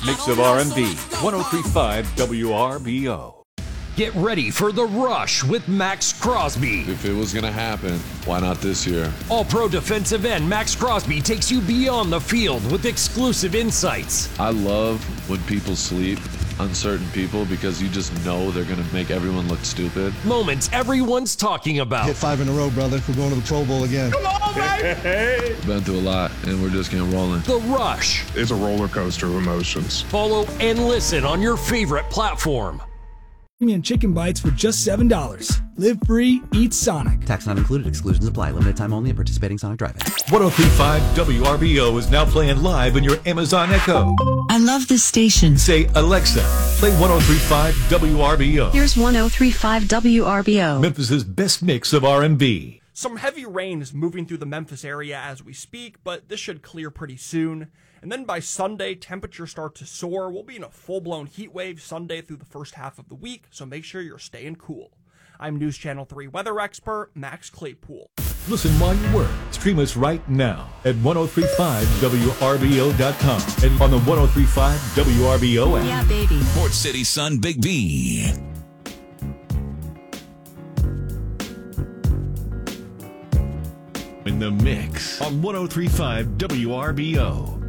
best mix of R&B. 103.5 WRBO. Get ready for The Rush with Max Crosby. If it was going to happen, why not this year? All-pro defensive end Max Crosby takes you beyond the field with exclusive insights. I love when people sleep on certain people because you just know they're going to make everyone look stupid. Moments everyone's talking about. Hit 5 in a row, brother. We're going to the Pro Bowl again. Come on, baby! Been through a lot, and we're just getting rolling. The Rush. It's a roller coaster of emotions. Follow and listen on your favorite platform. Premium chicken bites for just $7. Live free, eat Sonic. Tax not included. Exclusions apply. Limited time only at participating Sonic drive-in. 103.5 WRBO is now playing live in your Amazon Echo. I love this station. Say, Alexa, play 103.5 WRBO. Here's 103.5 WRBO. Memphis's best mix of R&B. Some heavy rain is moving through the Memphis area as we speak, but this should clear pretty soon. And then by Sunday, temperatures start to soar. We'll be in a full-blown heat wave Sunday through the first half of the week, so make sure you're staying cool. I'm News Channel 3 weather expert Max Claypool. Listen while you work. Stream us right now at 1035WRBO.com and on the 1035 WRBO app. Yeah, baby. Port City Sun Big B. In the mix on 1035 WRBO.